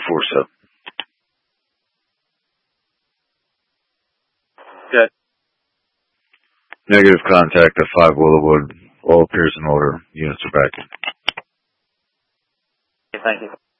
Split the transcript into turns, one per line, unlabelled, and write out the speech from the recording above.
4-7.
Good.
Negative contact at 5 Willowwood. All appears in order. Units are back in.
Thank you.